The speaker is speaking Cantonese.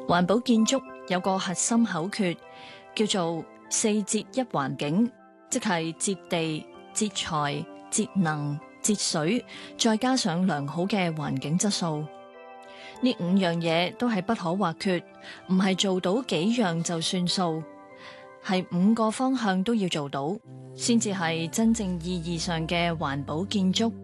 環保建築有個核心口訣，叫做4節一環境，即係節地、節材、節能、節水，再加上良好嘅環境質素。呢5樣嘢都係不可或缺，唔係做到幾樣就算數，係5個方向都要做到，先至係真正意義上嘅環保建築。